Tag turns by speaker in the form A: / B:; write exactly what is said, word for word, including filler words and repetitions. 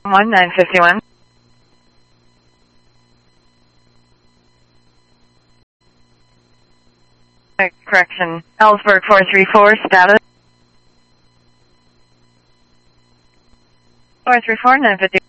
A: one nine fifty-one. Correction. Ellsberg four three four, status. four three four nine fifty.